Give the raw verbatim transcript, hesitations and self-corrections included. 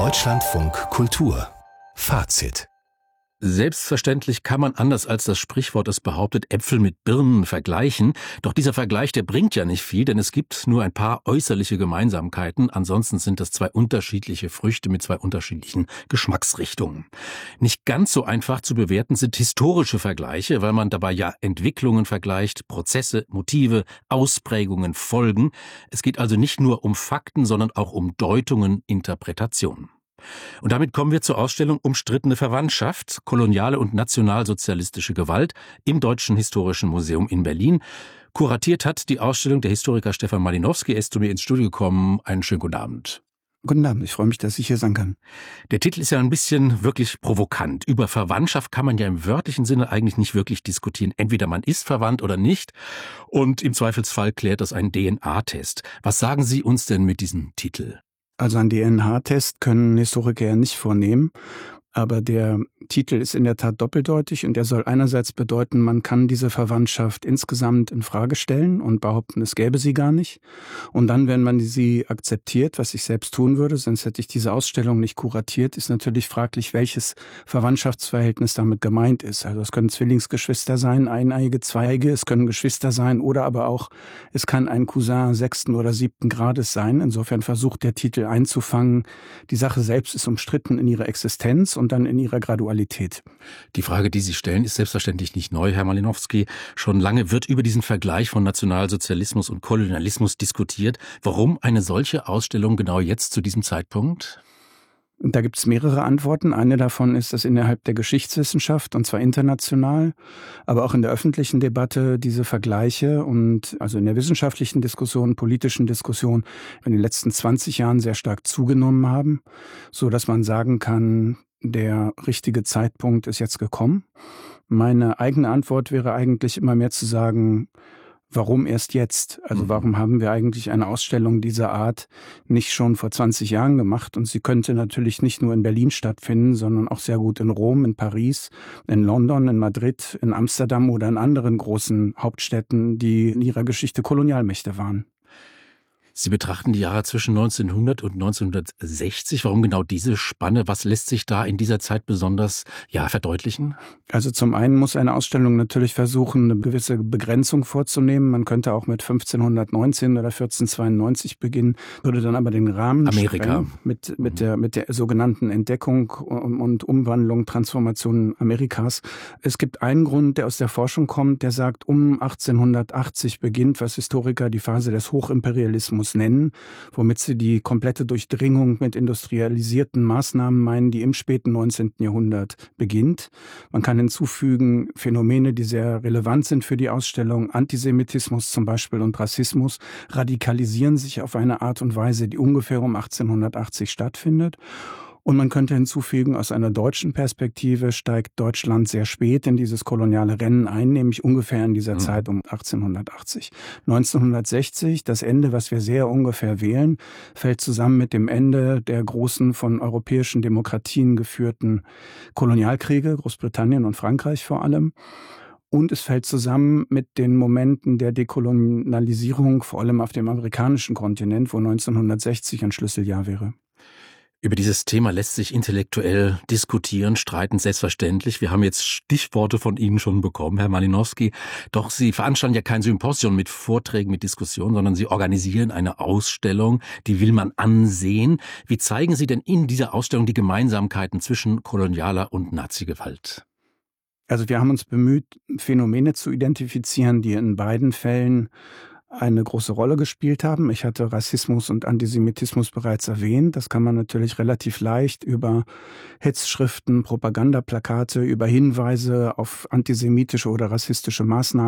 Deutschlandfunk Kultur Fazit. Selbstverständlich kann man, anders als das Sprichwort es behauptet, Äpfel mit Birnen vergleichen. Doch dieser Vergleich, der bringt ja nicht viel, denn es gibt nur ein paar äußerliche Gemeinsamkeiten. Ansonsten sind das zwei unterschiedliche Früchte mit zwei unterschiedlichen Geschmacksrichtungen. Nicht ganz so einfach zu bewerten sind historische Vergleiche, weil man dabei ja Entwicklungen vergleicht, Prozesse, Motive, Ausprägungen, Folgen. Es geht also nicht nur um Fakten, sondern auch um Deutungen, Interpretationen. Und damit kommen wir zur Ausstellung Umstrittene Verwandtschaft, koloniale und nationalsozialistische Gewalt im Deutschen Historischen Museum in Berlin. Kuratiert hat die Ausstellung der Historiker Stefan Malinowski. Er ist zu mir ins Studio gekommen. Einen schönen guten Abend. Guten Abend, ich freue mich, dass ich hier sein kann. Der Titel ist ja ein bisschen wirklich provokant. Über Verwandtschaft kann man ja im wörtlichen Sinne eigentlich nicht wirklich diskutieren. Entweder man ist verwandt oder nicht. Und im Zweifelsfall klärt das ein D N A-Test. Was sagen Sie uns denn mit diesem Titel? Also einen D N A-Test können Historiker ja nicht vornehmen, aber der Titel ist in der Tat doppeldeutig und er soll einerseits bedeuten, man kann diese Verwandtschaft insgesamt in Frage stellen und behaupten, es gäbe sie gar nicht. Und dann, wenn man sie akzeptiert, was ich selbst tun würde, sonst hätte ich diese Ausstellung nicht kuratiert, ist natürlich fraglich, welches Verwandtschaftsverhältnis damit gemeint ist. Also es können Zwillingsgeschwister sein, eineige, zweieige, es können Geschwister sein oder aber auch, es kann ein Cousin sechsten oder siebten Grades sein. Insofern versucht der Titel einzufangen, die Sache selbst ist umstritten in ihrer Existenz und dann in ihrer Gradualität. Die Frage, die Sie stellen, ist selbstverständlich nicht neu, Herr Malinowski. Schon lange wird über diesen Vergleich von Nationalsozialismus und Kolonialismus diskutiert. Warum eine solche Ausstellung genau jetzt zu diesem Zeitpunkt? Da gibt es mehrere Antworten. Eine davon ist, dass innerhalb der Geschichtswissenschaft, und zwar international, aber auch in der öffentlichen Debatte diese Vergleiche und also in der wissenschaftlichen Diskussion, politischen Diskussion in den letzten zwanzig Jahren sehr stark zugenommen haben, so dass man sagen kann, der richtige Zeitpunkt ist jetzt gekommen. Meine eigene Antwort wäre eigentlich immer mehr zu sagen, warum erst jetzt? Also warum haben wir eigentlich eine Ausstellung dieser Art nicht schon vor zwanzig Jahren gemacht? Und sie könnte natürlich nicht nur in Berlin stattfinden, sondern auch sehr gut in Rom, in Paris, in London, in Madrid, in Amsterdam oder in anderen großen Hauptstädten, die in ihrer Geschichte Kolonialmächte waren. Sie betrachten die Jahre zwischen neunzehnhundert und neunzehnhundertsechzig. Warum genau diese Spanne? Was lässt sich da in dieser Zeit besonders ja, verdeutlichen? Also zum einen muss eine Ausstellung natürlich versuchen, eine gewisse Begrenzung vorzunehmen. Man könnte auch mit fünfzehnhundertneunzehn oder vierzehnhundertzweiundneunzig beginnen, würde dann aber den Rahmen Amerika mit, mit, der, mit der sogenannten Entdeckung und Umwandlung, Transformation Amerikas. Es gibt einen Grund, der aus der Forschung kommt, der sagt, um achtzehnhundertachtzig beginnt, was Historiker die Phase des Hochimperialismus nennen, womit sie die komplette Durchdringung mit industrialisierten Maßnahmen meinen, die im späten neunzehnten Jahrhundert beginnt. Man kann hinzufügen Phänomene, die sehr relevant sind für die Ausstellung. Antisemitismus zum Beispiel und Rassismus radikalisieren sich auf eine Art und Weise, die ungefähr um achtzehnhundertachtzig stattfindet. Und man könnte hinzufügen, aus einer deutschen Perspektive steigt Deutschland sehr spät in dieses koloniale Rennen ein, nämlich ungefähr in dieser mhm. Zeit um achtzehnhundertachtzig. neunzehnhundertsechzig, das Ende, was wir sehr ungefähr wählen, fällt zusammen mit dem Ende der großen von europäischen Demokratien geführten Kolonialkriege, Großbritannien und Frankreich vor allem. Und es fällt zusammen mit den Momenten der Dekolonialisierung, vor allem auf dem amerikanischen Kontinent, wo neunzehnhundertsechzig ein Schlüsseljahr wäre. Über dieses Thema lässt sich intellektuell diskutieren, streiten, selbstverständlich. Wir haben jetzt Stichworte von Ihnen schon bekommen, Herr Malinowski. Doch Sie veranstalten ja kein Symposium mit Vorträgen, mit Diskussionen, sondern Sie organisieren eine Ausstellung, die will man ansehen. Wie zeigen Sie denn in dieser Ausstellung die Gemeinsamkeiten zwischen kolonialer und Nazi-Gewalt? Also wir haben uns bemüht, Phänomene zu identifizieren, die in beiden Fällen eine große Rolle gespielt haben. Ich hatte Rassismus und Antisemitismus bereits erwähnt. Das kann man natürlich relativ leicht über Hetzschriften, Propagandaplakate, über Hinweise auf antisemitische oder rassistische Maßnahmen